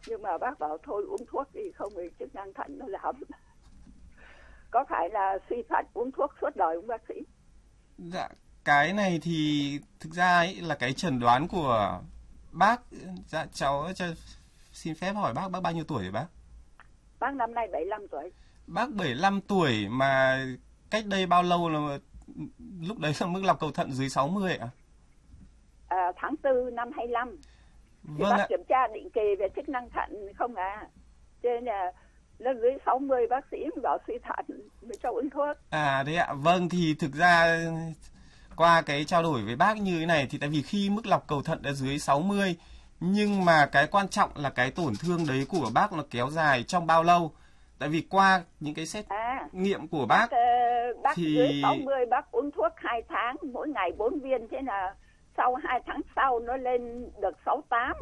Nhưng mà bác bảo thôi uống thuốc thì không thì chức năng thận nó giảm. Có phải là suy thận uống thuốc suốt đời không bác sĩ? Dạ, cái này thì thực ra ấy là cái chẩn đoán của bác. Dạ, cháu xin phép hỏi bác bao nhiêu tuổi rồi bác? Bác năm nay 75 tuổi. Bác 75 tuổi mà cách đây bao lâu là lúc đấy là mức lọc cầu thận dưới 60 ạ? Tháng 4 năm 25. Thì Vâng bác ạ. kiểm tra định kỳ về chức năng thận không à. Cho nên là lên dưới 60 bác sĩ bảo suy thận mới cho uống thuốc. Đấy ạ. Vâng, thì thực ra qua cái trao đổi với bác như thế này thì tại vì khi mức lọc cầu thận đã dưới 60 nhưng mà cái quan trọng là cái tổn thương đấy của bác nó kéo dài trong bao lâu. Tại vì qua những cái xét nghiệm của bác thì dưới 60 bác uống thuốc 2 tháng, mỗi ngày 4 viên, thế là sau 2 tháng sau nó lên được 68.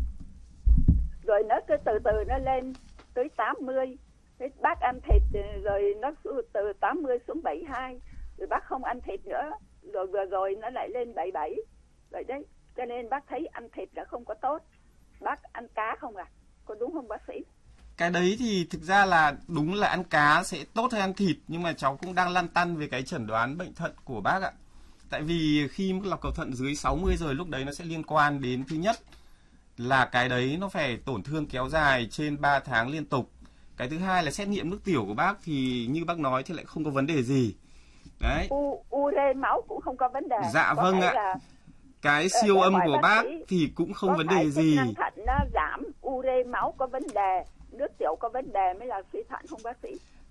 Rồi nó cứ từ từ nó lên tới 80. Thế bác ăn thịt rồi nó từ 80 xuống 72. Rồi bác không ăn thịt nữa. Rồi vừa rồi nó lại lên 77. Vậy đấy, cho nên bác thấy ăn thịt là không có tốt. Bác ăn cá không à? Có đúng không bác sĩ? Cái đấy thì thực ra là đúng là ăn cá sẽ tốt hơn ăn thịt, nhưng mà cháu cũng đang lăn tăn về cái chẩn đoán bệnh thận của bác ạ. Tại vì khi mức lọc cầu thận dưới 60 rồi, lúc đấy nó sẽ liên quan đến thứ nhất là cái đấy nó phải tổn thương kéo dài trên 3 tháng liên tục. Cái thứ hai là xét nghiệm nước tiểu của bác thì như bác nói thì lại không có vấn đề gì. Đấy. Ure máu cũng không có vấn đề. Dạ vâng ạ. Cái siêu âm của bác thì cũng không vấn đề gì. Chức năng thận nó giảm, ure máu có vấn đề, nước tiểu có vấn đề mới là suy thận không bác sĩ?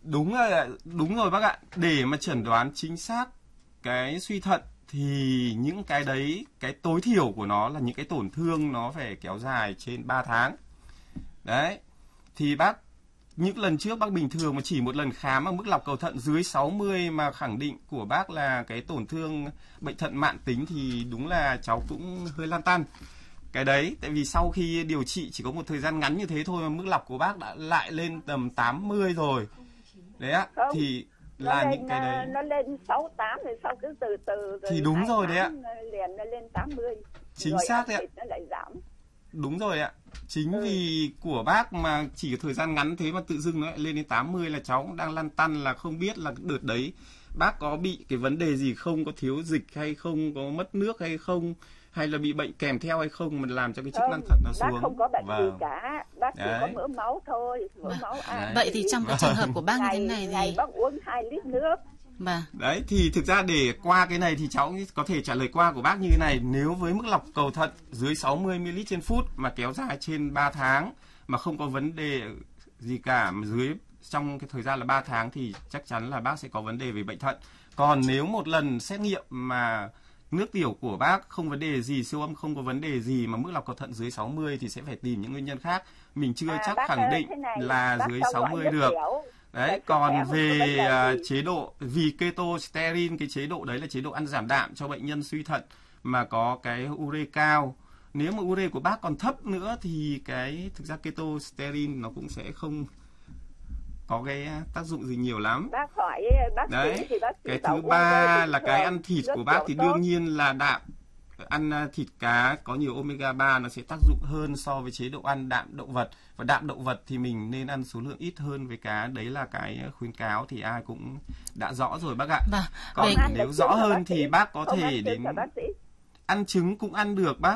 Đúng rồi bác ạ. Để mà chẩn đoán chính xác cái suy thận thì những cái đấy, cái tối thiểu của nó là những cái tổn thương nó phải kéo dài trên 3 tháng. Đấy. Thì bác, những lần trước bác bình thường mà chỉ một lần khám ở mức lọc cầu thận dưới 60 mà khẳng định của bác là cái tổn thương bệnh thận mạn tính thì đúng là cháu cũng hơi lăn tăn. Cái đấy, tại vì sau khi điều trị chỉ có một thời gian ngắn như thế thôi mà mức lọc của bác đã lại lên tầm 80 rồi. Đấy ạ, thì là những cái đấy. Nó lên 68 rồi sau cứ từ từ rồi thì đúng rồi đấy ạ. Liền nó lên 80. Chính xác đấy ạ. Nó lại giảm. Đúng rồi ạ. Chính vì của bác mà chỉ thời gian ngắn thế mà tự dưng nó lại lên đến 80 là cháu cũng đang lăn tăn là không biết là đợt đấy bác có bị cái vấn đề gì không, có thiếu dịch hay không, có mất nước hay không, hay là bị bệnh kèm theo hay không mà làm cho cái chức năng thận nó xuống. Bác không có bệnh gì cả, bác chỉ có mỡ máu thôi, mỡ máu Vậy thì trong cái trường hợp của bác như thế này thì ngày bác uống 2 lít nước. Đấy, thì thực ra để qua cái này thì cháu có thể trả lời qua của bác như thế này. Nếu với mức lọc cầu thận dưới 60 ml trên phút mà kéo dài trên 3 tháng mà không có vấn đề gì cả, mà trong cái thời gian là 3 tháng thì chắc chắn là bác sẽ có vấn đề về bệnh thận. Còn nếu một lần xét nghiệm mà nước tiểu của bác không vấn đề gì, siêu âm không có vấn đề gì mà mức lọc cầu thận dưới 60 thì sẽ phải tìm những nguyên nhân khác. Mình chưa chắc khẳng định là dưới 60 được. Đấy, còn về chế độ, vì ketosterin, cái chế độ đấy là chế độ ăn giảm đạm cho bệnh nhân suy thận mà có cái ure cao. Nếu mà ure của bác còn thấp nữa thì thực ra ketosterin nó cũng sẽ không có cái tác dụng gì nhiều lắm. Bác hỏi bác đấy, thì bác cái thứ ba là cái ăn thịt của bác thì đương nhiên là đạm. Ăn thịt cá có nhiều omega 3 nó sẽ tác dụng hơn so với chế độ ăn đạm động vật. Và đạm động vật thì mình nên ăn số lượng ít hơn với cá. Đấy là cái khuyến cáo thì ai cũng đã rõ rồi bác ạ. Còn nếu rõ hơn thì bác có thể đến ăn trứng cũng ăn được bác.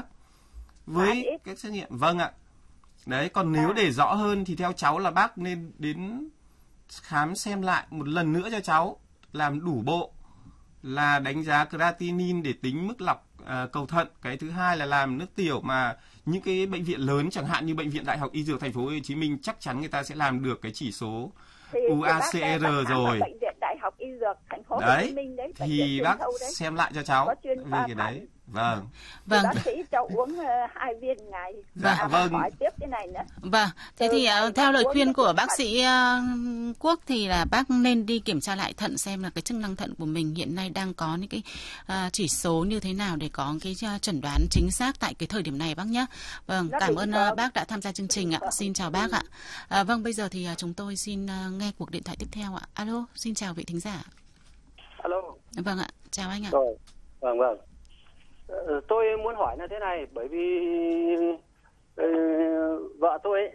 Với cái xét nghiệm. Vâng ạ. Đấy, còn nếu để rõ hơn thì theo cháu là bác nên đến khám xem lại một lần nữa cho cháu, làm đủ bộ là đánh giá creatinine để tính mức lọc cầu thận. Cái thứ hai là làm nước tiểu, mà những cái bệnh viện lớn chẳng hạn như bệnh viện Đại học Y Dược Thành phố Hồ Chí Minh chắc chắn người ta sẽ làm được cái chỉ số UACR rồi. Bệnh viện Đại học Y Dược Thành phố Hồ Chí Minh đấy, thì bác xem lại cho cháu về cái đấy. Vâng. Bác sĩ cho uống 2 viên ngày. Vâng. Hỏi tiếp cái này nữa. Vâng. Thế thì theo lời khuyên của bác sĩ Quốc thì là bác nên đi kiểm tra lại thận xem là cái chức năng thận của mình hiện nay đang có những cái chỉ số như thế nào để có cái chẩn đoán chính xác tại cái thời điểm này bác nhé. Vâng, cảm ơn bác đã tham gia chương trình ạ. Xin chào bác ạ. Vâng, bây giờ thì chúng tôi xin nghe cuộc điện thoại tiếp theo ạ. Alo, xin chào vị thính giả. Alo. Vâng ạ, chào anh ạ. Rồi. Vâng. Tôi muốn hỏi là thế này, bởi vì vợ tôi ấy